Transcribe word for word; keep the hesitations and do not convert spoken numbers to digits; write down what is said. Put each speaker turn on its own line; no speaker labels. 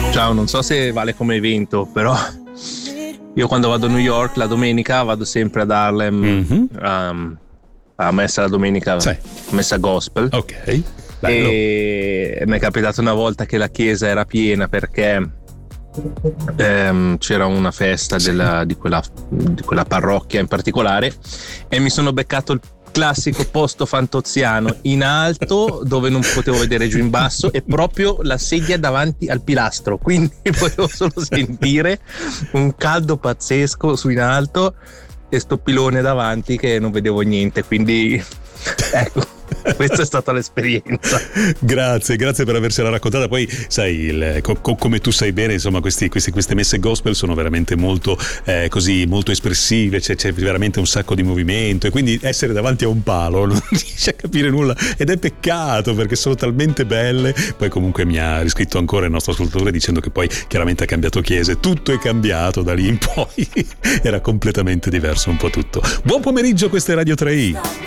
Ciao, non so se vale come evento, però io quando vado a New York la domenica vado sempre ad Harlem, mm-hmm. um, a messa la domenica, sì. Messa gospel.
Ok.
Bello. E mi è capitato una volta che la chiesa era piena perché ehm, c'era una festa sì. della, di, quella, di quella parrocchia in particolare, e mi sono beccato il classico posto fantoziano in alto dove non potevo vedere giù in basso, e proprio la sedia davanti al pilastro, quindi potevo solo sentire un caldo pazzesco su in alto e sto pilone davanti che non vedevo niente, quindi ecco, questa è stata l'esperienza.
Grazie, grazie per avercela raccontata. Poi sai, il, co, co, come tu sai bene, insomma, questi, questi, queste messe gospel sono veramente molto eh, così, molto espressive, c'è, c'è veramente un sacco di movimento, e quindi essere davanti a un palo non riesci a capire nulla, ed è peccato perché sono talmente belle. Poi comunque mi ha riscritto ancora il nostro ascoltatore dicendo che poi chiaramente ha cambiato chiese, tutto è cambiato da lì in poi era completamente diverso un po' tutto. Buon pomeriggio, questa è Radio tre i.